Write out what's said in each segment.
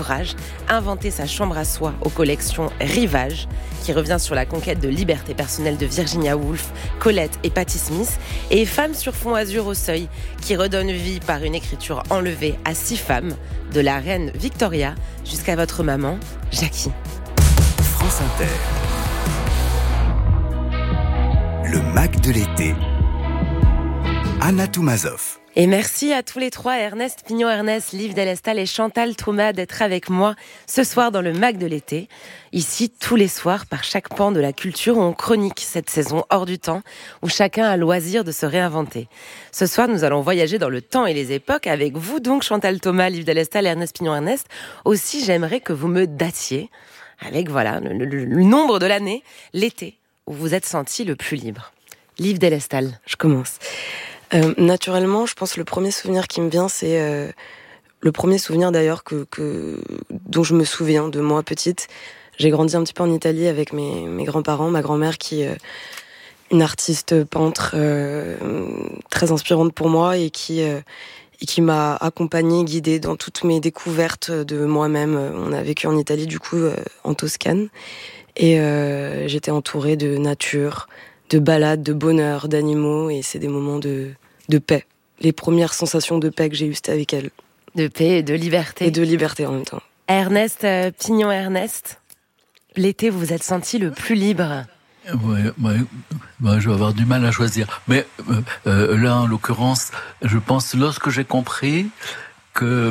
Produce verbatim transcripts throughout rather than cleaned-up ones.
ouvrage, Inventer sa chambre à soi aux collections Rivage, qui revient sur la conquête de liberté personnelle de Virginia Woolf, Colette et Patti Smith, et Femmes sur fond azur au seuil, qui redonne vie par une écriture enlevée à six femmes, de la reine Victoria jusqu'à votre maman, Jackie. France Inter. Le Mac de l'été. Anna Toumazov. Et merci à tous les trois, Ernest Pignon-Ernest, Liv Delestal et Chantal Thomas, d'être avec moi ce soir dans le Mac de l'été. Ici, tous les soirs, par chaque pan de la culture, on chronique cette saison hors du temps, où chacun a loisir de se réinventer. Ce soir, nous allons voyager dans le temps et les époques avec vous, donc Chantal Thomas, Liv Delestal et Ernest Pignon-Ernest. Aussi, j'aimerais que vous me datiez avec voilà le, le, le nombre de l'année, l'été, où vous êtes senti le plus libre. Liv Delestal, je commence. Euh, naturellement, je pense que le premier souvenir qui me vient, c'est euh, le premier souvenir d'ailleurs que, que dont je me souviens de moi petite. J'ai grandi un petit peu en Italie avec mes, mes grands-parents, ma grand-mère qui euh, une artiste peintre euh, très inspirante pour moi et qui euh, et qui m'a accompagnée, guidée dans toutes mes découvertes de moi-même. On a vécu en Italie du coup euh, en Toscane et euh, j'étais entourée de nature, de balades, de bonheur, d'animaux, et c'est des moments de, de paix. Les premières sensations de paix que j'ai eues, c'était avec elle. De paix et de liberté. Et de liberté en même temps. Ernest euh, Pignon-Ernest, l'été, vous vous êtes senti le plus libre? Oui, ouais, ouais, je vais avoir du mal à choisir. Mais euh, euh, là, en l'occurrence, je pense, lorsque j'ai compris que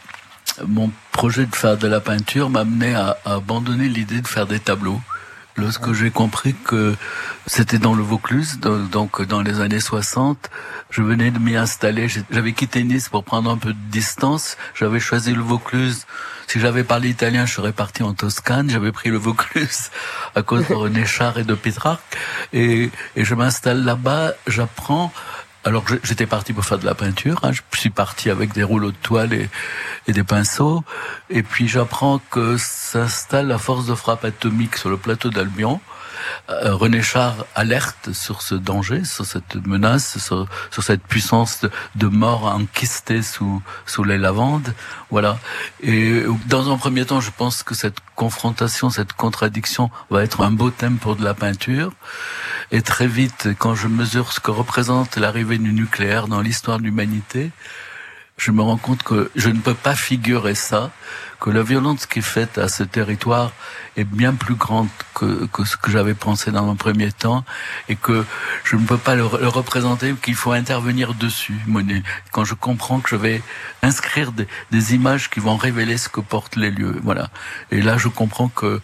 mon projet de faire de la peinture m'amenait à, à abandonner l'idée de faire des tableaux. Lorsque j'ai compris que c'était dans le Vaucluse, donc dans les années soixante, je venais de m'y installer. J'avais quitté Nice pour prendre un peu de distance. J'avais choisi le Vaucluse. Si j'avais parlé italien, je serais parti en Toscane. J'avais pris le Vaucluse à cause de René Char et de Pétrarque. Et, et je m'installe là-bas, j'apprends. Alors j'étais parti pour faire de la peinture, hein. Je suis parti avec des rouleaux de toile et, et des pinceaux, et puis j'apprends que s'installe la force de frappe atomique sur le plateau d'Albion. Euh, René Char alerte sur ce danger, sur cette menace, sur, sur cette puissance de, de mort enquistée sous, sous les lavandes. Voilà. Et dans un premier temps, je pense que cette confrontation, cette contradiction va être un beau thème pour de la peinture. Et très vite, quand je mesure ce que représente l'arrivée du nucléaire dans l'histoire de l'humanité, je me rends compte que je ne peux pas figurer ça, que la violence qui est faite à ce territoire est bien plus grande que, que ce que j'avais pensé dans un premier temps, et que je ne peux pas le, le représenter, qu'il faut intervenir dessus. Quand je comprends que je vais inscrire des, des images qui vont révéler ce que portent les lieux, voilà. Et là, je comprends que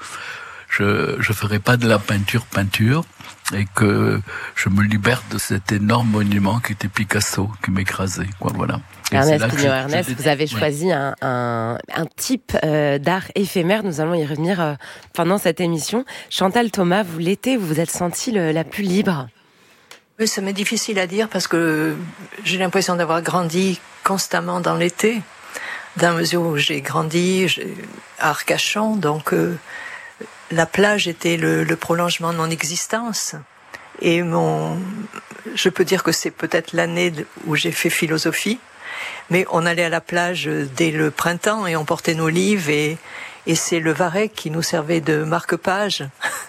je je ferai pas de la peinture peinture et que je me libère de cet énorme monument qui était Picasso, qui m'écrasait, quoi, voilà. Et Ernest Pignon-Ernest, vous avez choisi ouais. un, un, un type euh, d'art éphémère. Nous allons y revenir euh, pendant cette émission. Chantal Thomas, vous, l'été, vous vous êtes sentie le, la plus libre? Oui, ça m'est difficile à dire parce que j'ai l'impression d'avoir grandi constamment dans l'été. Dans la mesure où j'ai grandi j'ai, à Arcachon, donc euh, la plage était le, le prolongement de mon existence. Et mon, je peux dire que c'est peut-être l'année où j'ai fait philosophie. Mais on allait à la plage dès le printemps et on portait nos livres et, et c'est le varech qui nous servait de marque-page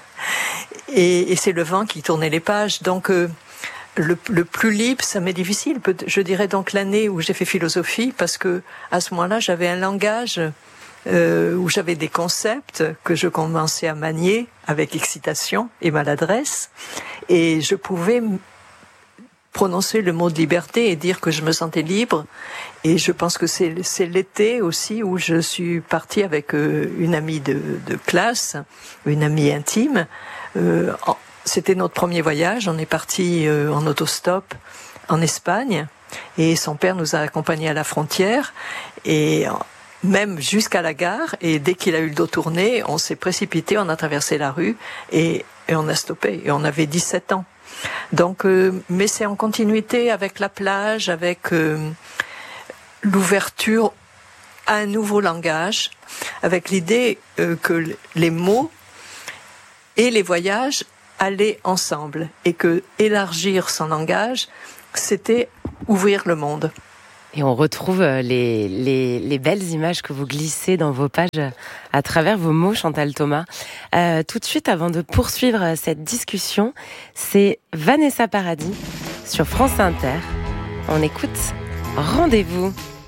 et, et c'est le vent qui tournait les pages. Donc euh, le, le plus libre, ça m'est difficile. Je dirais donc l'année où j'ai fait philosophie parce que à ce moment-là, j'avais un langage euh, où j'avais des concepts que je commençais à manier avec excitation et maladresse et je pouvais prononcer le mot de liberté et dire que je me sentais libre. Et je pense que c'est, c'est l'été aussi où je suis partie avec euh, une amie de, de classe, une amie intime. Euh, en, c'était notre premier voyage. On est parti euh, en autostop en Espagne et son père nous a accompagnés à la frontière et même jusqu'à la gare. Et dès qu'il a eu le dos tourné, on s'est précipité, on a traversé la rue et, et on a stoppé. Et on avait dix-sept ans. Donc, euh, mais c'est en continuité avec la plage, avec euh, l'ouverture à un nouveau langage, avec l'idée euh, que les mots et les voyages allaient ensemble et que élargir son langage, c'était ouvrir le monde. Et on retrouve les, les, les belles images que vous glissez dans vos pages à travers vos mots, Chantal Thomas. Euh, tout de suite, avant de poursuivre cette discussion, c'est Vanessa Paradis sur France Inter. On écoute Rendez-vous.